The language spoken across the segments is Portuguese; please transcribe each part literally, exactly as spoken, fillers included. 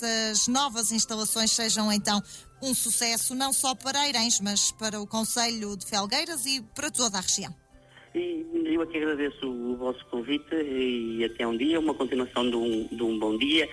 estas novas instalações sejam então um sucesso não só para Eirens, mas para o concelho de Felgueiras e para toda a região. E eu aqui agradeço o vosso convite e até um dia, uma continuação de um, de um bom dia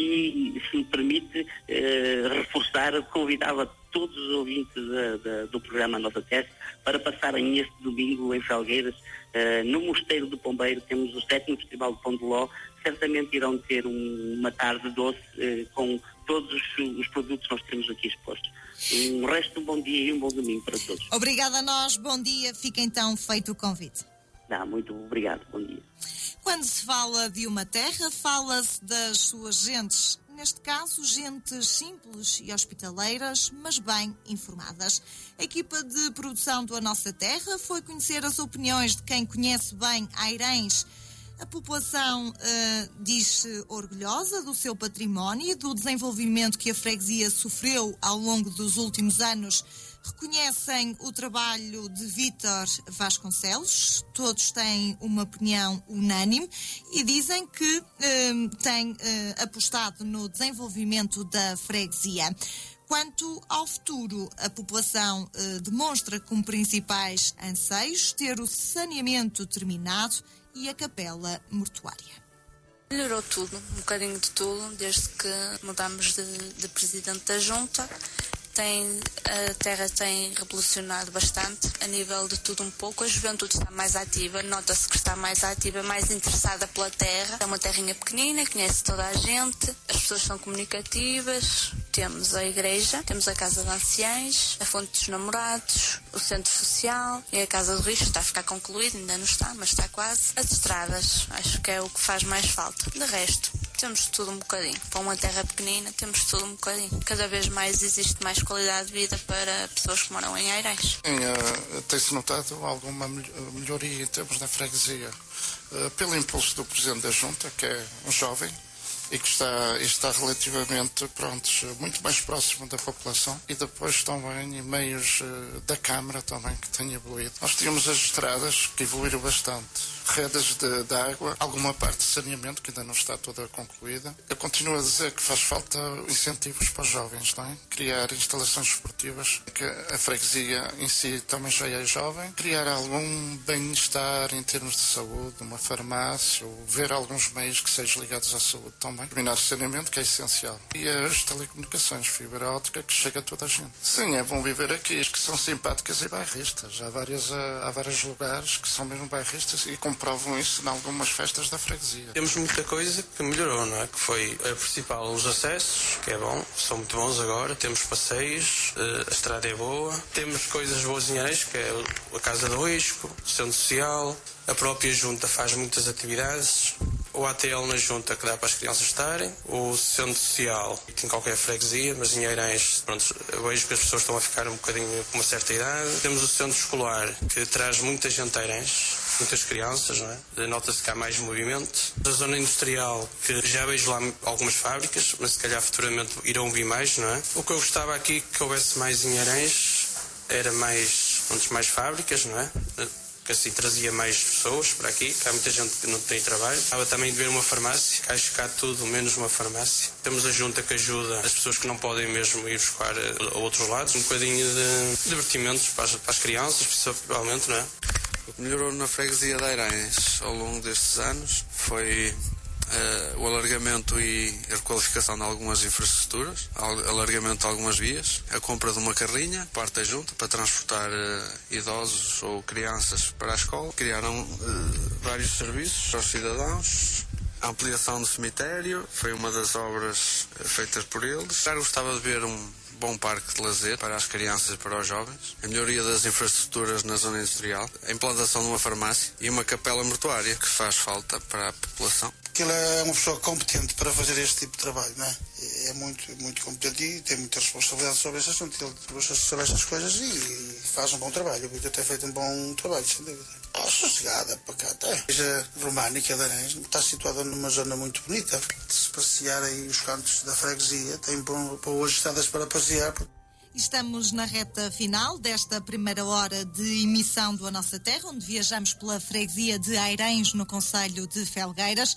e, se me permite, eh, reforçar, convidava todos os ouvintes da, da, do programa Nossa Terra para passarem este domingo em Felgueiras, eh, no Mosteiro do Pombeiro. Temos o sétimo Festival de Pão de Ló. Certamente irão ter um, uma tarde doce eh, com todos os, os produtos que nós temos aqui expostos. Um resto de um bom dia e um bom domingo para todos. Obrigada a nós, bom dia. Fica então feito o convite. Ah, muito obrigado, bom dia. Quando se fala de uma terra, fala-se das suas gentes. Neste caso, gentes simples e hospitaleiras, mas bem informadas. A equipa de produção do A Nossa Terra foi conhecer as opiniões de quem conhece bem Eirens. A população uh, diz-se orgulhosa do seu património e do desenvolvimento que a freguesia sofreu ao longo dos últimos anos. Reconhecem o trabalho de Vítor Vasconcelos, todos têm uma opinião unânime e dizem que uh, têm uh, apostado no desenvolvimento da freguesia. Quanto ao futuro, a população uh, demonstra como principais anseios ter o saneamento terminado e a capela mortuária. Melhorou tudo, um bocadinho de tudo, desde que mudámos de, de presidente da junta. Tem, a terra tem revolucionado bastante, a nível de tudo um pouco. A juventude está mais ativa, nota-se que está mais ativa, mais interessada pela terra. É uma terrinha pequenina, conhece toda a gente, as pessoas são comunicativas. Temos a igreja, temos a casa de anciães, a fonte dos namorados, o centro social e a casa do risco. Está a ficar concluído, ainda não está, mas está quase. As estradas, acho que é o que faz mais falta. De resto, temos tudo um bocadinho. Para uma terra pequenina, temos tudo um bocadinho. Cada vez mais existe mais qualidade de vida para pessoas que moram em Eirens. Uh, Tem-se notado alguma melhoria em termos da freguesia, uh, pelo impulso do Presidente da Junta, que é um jovem, e que está, está relativamente, prontos, muito mais próximo da população, e depois também em meios uh, da Câmara também que tem evoluído. Nós tínhamos as estradas que evoluíram bastante, redes de, de água, alguma parte de saneamento que ainda não está toda concluída. Eu continuo a dizer que faz falta incentivos para os jovens, não é? Criar instalações esportivas, que a freguesia em si também já é jovem, criar algum bem-estar em termos de saúde, uma farmácia, ou ver alguns meios que sejam ligados à saúde também. Terminar o saneamento, que é essencial. E as telecomunicações, fibra óptica, que chega a toda a gente. Sim, é bom viver aqui, que são simpáticas e bairristas. Há, várias, há vários lugares que são mesmo bairristas e comprovam isso em algumas festas da freguesia. Temos muita coisa que melhorou, não é? Que foi a principal, os acessos, que é bom, são muito bons agora. Temos passeios, a estrada é boa. Temos coisas boas em Eirens, que é a Casa do Risco, o Centro Social. A própria junta faz muitas atividades. O A T L na junta que dá para as crianças estarem, o centro social que em qualquer freguesia, mas em Eirens, pronto, eu vejo que as pessoas estão a ficar um bocadinho com uma certa idade. Temos o centro escolar que traz muita gente a Eirens, muitas crianças, não é? Nota-se que há mais movimento. A zona industrial, que já vejo lá algumas fábricas, mas se calhar futuramente irão vir mais, não é? O que eu gostava aqui que houvesse mais em Eirens era mais, pronto, mais fábricas, não é? Que assim trazia mais pessoas para aqui, que há muita gente que não tem trabalho. Estava também de ver uma farmácia, acho que há tudo menos uma farmácia. Temos a junta que ajuda as pessoas que não podem mesmo ir buscar a outros lados, um bocadinho de divertimentos para as, para as crianças, principalmente, não é? O que melhorou na freguesia de Eirens ao longo destes anos foi Uh, o alargamento e a requalificação de algumas infraestruturas, alargamento de algumas vias, a compra de uma carrinha, parte da junta, para transportar uh, idosos ou crianças para a escola. Criaram uh, vários serviços aos cidadãos. A ampliação do cemitério foi uma das obras uh, feitas por eles. Já gostava de ver um bom parque de lazer para as crianças e para os jovens, a melhoria das infraestruturas na zona industrial, a implantação de uma farmácia e uma capela mortuária que faz falta para a população. Que ele é uma pessoa competente para fazer este tipo de trabalho, não é? É muito, muito competente e tem muita responsabilidade sobre esse assunto. Ele debruça sobre estas coisas e faz um bom trabalho. Eu vi que tem feito um bom trabalho, sem dúvida. Ah, sossegada, pacata. A igreja românica de Eirens está situada numa zona muito bonita. De se passear aí os cantos da freguesia, tem boas estradas para passear. Estamos na reta final desta primeira hora de emissão do A Nossa Terra, onde viajamos pela freguesia de Eirens, no concelho de Felgueiras.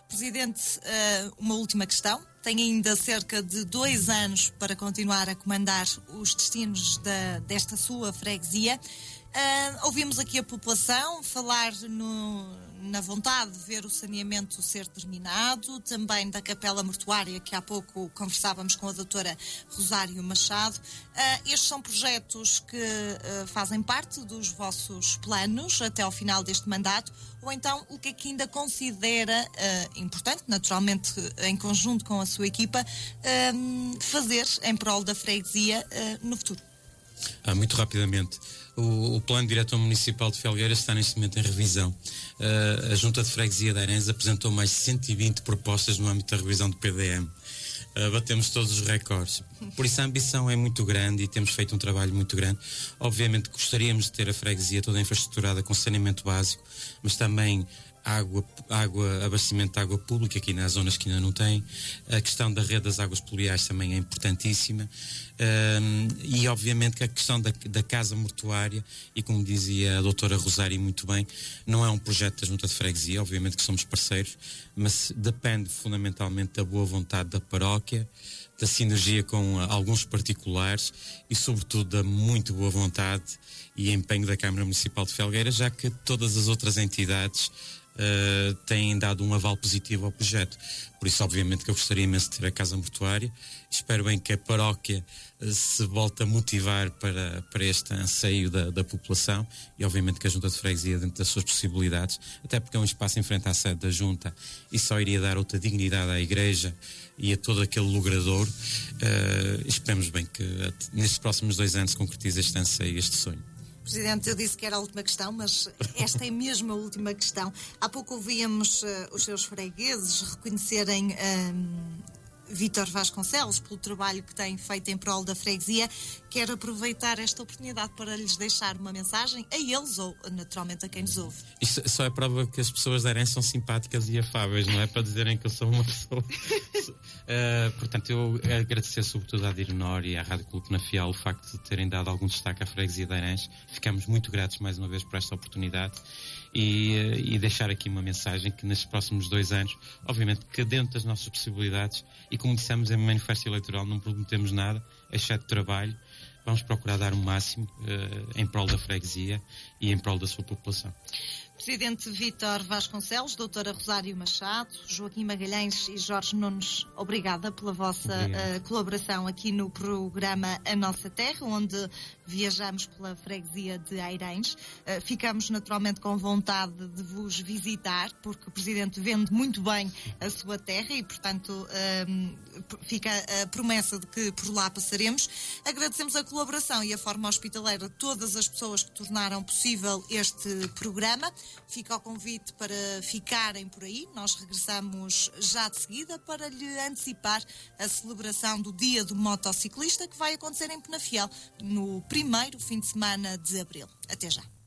Presidente, uma última questão. Tem ainda cerca de dois anos para continuar a comandar os destinos da, desta sua freguesia. Uh, ouvimos aqui a população falar no, na vontade de ver o saneamento ser terminado, também da capela mortuária, que há pouco conversávamos com a doutora Rosário Machado. Uh, estes são projetos que uh, fazem parte dos vossos planos até ao final deste mandato, ou então o que é que ainda considera uh, importante, naturalmente em conjunto com a sua equipa, uh, fazer em prol da freguesia uh, no futuro? Ah, muito rapidamente. O, o Plano Diretor Municipal de Felgueiras está neste momento em revisão. Uh, a Junta de Freguesia de Eirense apresentou mais cento e vinte propostas no âmbito da revisão do P D M. Uh, batemos todos os recordes. Por isso a ambição é muito grande e temos feito um trabalho muito grande. Obviamente gostaríamos de ter a freguesia toda infraestruturada com saneamento básico, mas também água, água, abastecimento de água pública aqui nas zonas que ainda não têm. A questão da rede das águas pluviais também é importantíssima. Um, e obviamente que a questão da, da casa mortuária, e como dizia a doutora Rosário muito bem, não é um projeto da Junta de Freguesia, obviamente que somos parceiros, mas depende fundamentalmente da boa vontade da paróquia, da sinergia com uh, alguns particulares e sobretudo da muito boa vontade e empenho da Câmara Municipal de Felgueiras, já que todas as outras entidades Uh, têm dado um aval positivo ao projeto. Por isso, obviamente, que eu gostaria imenso de ter a casa mortuária. Espero bem que a paróquia uh, se volte a motivar para, para este anseio da, da população e, obviamente, que a Junta de Freguesia, dentro das suas possibilidades, até porque é um espaço em frente à sede da Junta e só iria dar outra dignidade à Igreja e a todo aquele logrador. Uh, esperemos bem que uh, nestes próximos dois anos se concretize este anseio, este sonho. Presidente, eu disse que era a última questão, mas esta é mesmo a última questão. Há pouco ouvíamos uh, os seus fregueses reconhecerem um, Vítor Vasconcelos pelo trabalho que tem feito em prol da freguesia. Quero aproveitar esta oportunidade para lhes deixar uma mensagem a eles ou naturalmente a quem nos ouve. Isto só é prova que as pessoas da Eirense são simpáticas e afáveis, não é para dizerem que eu sou uma pessoa. uh, portanto, eu agradecer sobretudo à Dirnor e à Rádio Clube na Fial o facto de terem dado algum destaque à freguesia da Eirense. Ficamos muito gratos mais uma vez por esta oportunidade. E, e deixar aqui uma mensagem que nestes próximos dois anos, obviamente que dentro das nossas possibilidades, e como dissemos em manifesto eleitoral, não prometemos nada, exceto trabalho, vamos procurar dar o máximo uh, em prol da freguesia e em prol da sua população. Presidente Vítor Vasconcelos, doutora Rosário Machado, Joaquim Magalhães e Jorge Nunes, obrigada pela vossa uh, colaboração aqui no programa A Nossa Terra, onde viajamos pela freguesia de Eirense. Uh, ficamos naturalmente com vontade de vos visitar, porque o Presidente vende muito bem a sua terra e, portanto, uh, fica a promessa de que por lá passaremos. Agradecemos a colaboração e a forma hospitaleira de todas as pessoas que tornaram possível este programa. Fica o convite para ficarem por aí. Nós regressamos já de seguida para lhe antecipar a celebração do Dia do Motociclista, que vai acontecer em Penafiel no primeiro fim de semana de abril. Até já.